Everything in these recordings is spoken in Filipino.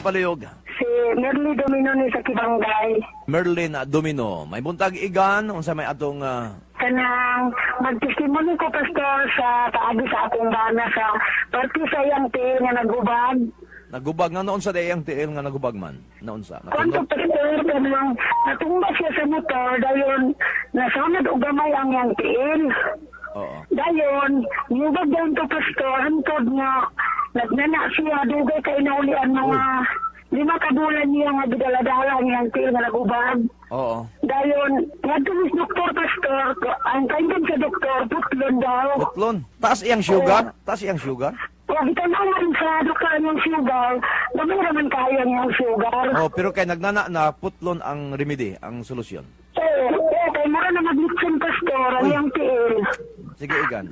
palihog? Si Merly Domino ni sa Kibanggay. Merlin Domino. May buntag igan, unsa may atong Kanang magtestimony ko, Pastor, sa taagi sa akong bana sa party sa iyang tiil nga nagubag. nagubag nga noon sa dayang tiil nga nagubag man. Noon sa. Kwanto, Pastor, kanang natumba siya sa motor, dayon nasanad o gamay ang iyang tiil. Oo. Dayon, niyubag dayon to, Pastor, hantod nga nagnana siya, dugay kay naulian mga 5 kabulan niya nga gidaladala niyang tiil nga nagubag. Oo. Dayon, nagtumis doktor, Pastor, ang kaingan sa doktor, putlon daw. Butlon. Taas iyang sugar? Taas iyang sugar? O, itanawan sa doktor niyang sugar, gamay raman kaya niyang sugar. Oh, pero kay nagnana na putlon ang remedy, ang solusyon. Kay mara na maglitsin, Pastor, ang iyang tiil. Sige igan.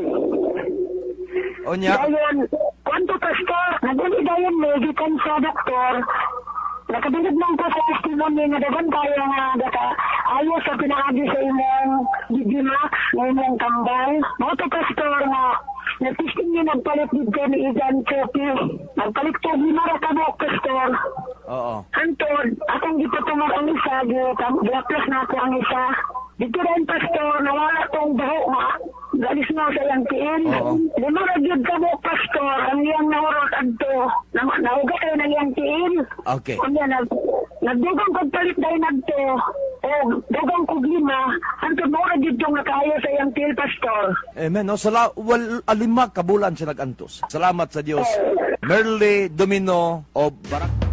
Onya. Dayon, kwanto, Pastor, naguli dayon may gikan sa doktor. Nakabilib lang ko sa testimony nga dagan kaya nga daka ayaw sa pinaagi sa imong Digimax, nga imong tambal. Moto, Pastor, nga nagtisting niya nagpalit dito ni Igan Chopi. Nagpalit ko 5 kabok, Pastor. Oo. Antod, akong gipatumar ang isa, gilaplas na ako ang isa. Dito rin, Pastor, nawala tong baho nga. Galis na sa iyang tiil. Oo. 5 ragyod ka mo, Pastor, ang iyang nahurot adto. Nauga kayo ng iyang tiil. Okay. Kanya, nagdugang kong palit dahil nagto. O, dugang kong 5. Antod mo ragyod kong nakaya sa iyang tiil, Pastor. Amen. No? 5 kabulan siya nagantos. Salamat sa Dios. Merly Domino o Barak.